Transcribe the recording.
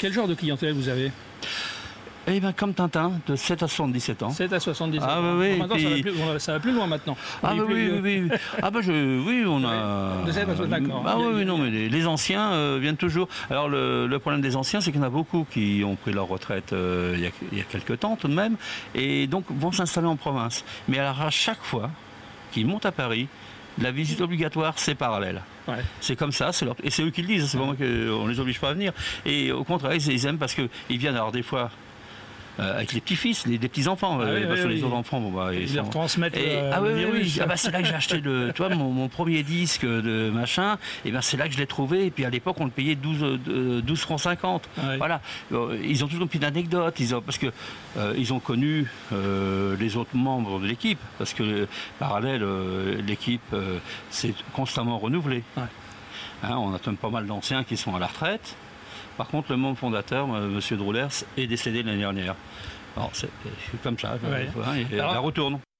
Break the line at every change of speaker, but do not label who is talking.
Quel genre de clientèle vous avez?
Eh bien, comme Tintin, de 7 à 77 ans.
7 à 77 ans.
Ah oui,
Maintenant, ça va plus loin maintenant.
Ah bah oui. Ah bah oui, on a...
De 7 à 77, d'accord.
Ah oui, non, mais les anciens viennent toujours. Alors le problème des anciens, c'est qu'il y en a beaucoup qui ont pris leur retraite il y a quelques temps tout de même, et donc vont s'installer en province. Mais alors à chaque fois qu'ils montent à Paris, la visite obligatoire, c'est parallèle.
Ouais.
C'est comme ça, et c'est eux qui le disent, c'est pas moi qu'on les oblige pas à venir. Et au contraire, ils aiment parce qu'ils viennent alors des fois avec les petits-fils, des petits-enfants. Parce que les autres enfants,
ils leur transmettent
le
virus.
C'est là que j'ai acheté mon premier disque de machin, et ben c'est là que je l'ai trouvé. Et puis à l'époque, on le payait 12 francs 50. Ouais. Voilà. Ils ont toujours une petite anecdote, parce que ils ont connu les autres membres de l'équipe, parce que parallèle, l'équipe s'est constamment renouvelée. Ouais. Hein, on a quand même pas mal d'anciens qui sont à la retraite. Par contre, le membre fondateur, M. Droulers, est décédé l'année dernière. Alors, c'est comme ça, la retourne.